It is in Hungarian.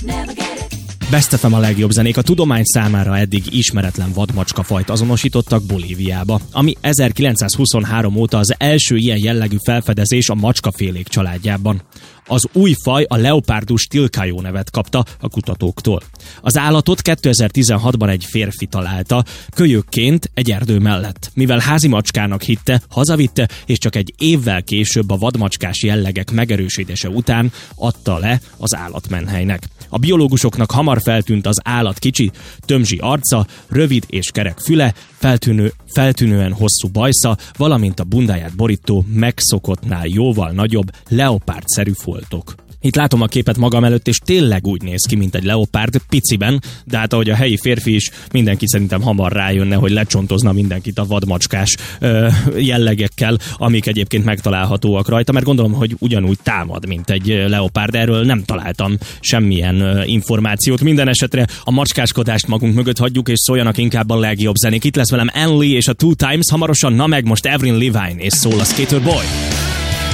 Best FM a legjobb zenék. A tudomány számára eddig ismeretlen vadmacskafajt azonosítottak Bolíviába, ami 1923 óta az első ilyen jellegű felfedezés a macskafélék családjában. Az új faj a Leopardus tilcaio nevet kapta a kutatóktól. Az állatot 2016-ban egy férfi találta, kölyökként egy erdő mellett. Mivel házi macskának hitte, hazavitte, és csak egy évvel később a vadmacskás jellegek megerősítése után adta le az állatmenhelynek. A biológusoknak hamar feltűnt az állat kicsi, tömzsi arca, rövid és kerek füle, feltűnően hosszú bajsza, valamint a bundáját borító, megszokottnál jóval nagyobb, leopárdszerű foltok. Itt látom a képet magam előtt, és tényleg úgy néz ki, mint egy leopárd, piciben, de hát ahogy a helyi férfi is, mindenki szerintem hamar rájönne, hogy lecsontozna mindenkit a vadmacskás jellegekkel, amik egyébként megtalálhatóak rajta, mert gondolom, hogy ugyanúgy támad, mint egy leopárd. Erről nem találtam semmilyen információt. Minden esetre a macskáskodást magunk mögött hagyjuk, és szóljanak inkább a legjobb zenék. Itt lesz velem Anne Lee és a Two Times, hamarosan, na meg most Avril Lavigne, és szól a Skater Boy.